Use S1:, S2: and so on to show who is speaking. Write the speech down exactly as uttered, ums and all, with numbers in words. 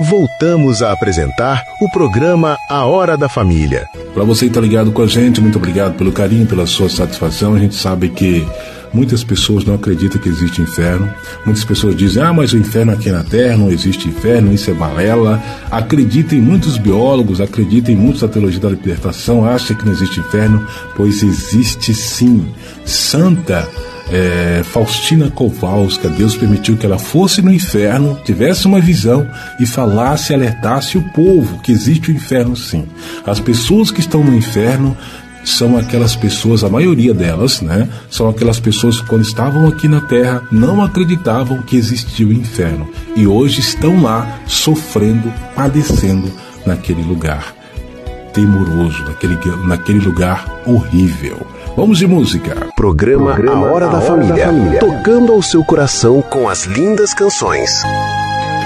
S1: voltamos a apresentar o programa A Hora da Família.
S2: Para você que está ligado com a gente, muito obrigado pelo carinho, pela sua satisfação. A gente sabe que muitas pessoas não acreditam que existe inferno. Muitas pessoas dizem, ah, mas o inferno aqui na Terra, não existe inferno, isso é balela. Acreditem muitos biólogos, acreditem muitos da teologia da libertação, acham que não existe inferno, pois existe sim. Santa É, Faustina Kowalska, Deus permitiu que ela fosse no inferno, tivesse uma visão e falasse, alertasse o povo que existe o inferno sim. As pessoas que estão no inferno são aquelas pessoas, a maioria delas, né, são aquelas pessoas que quando estavam aqui na Terra não acreditavam que existia o inferno e hoje estão lá sofrendo, padecendo naquele lugar temoroso, naquele, naquele lugar horrível. Vamos de música.
S1: Programa, Programa A Hora, da, a Família, da Família, tocando ao seu coração com as lindas canções.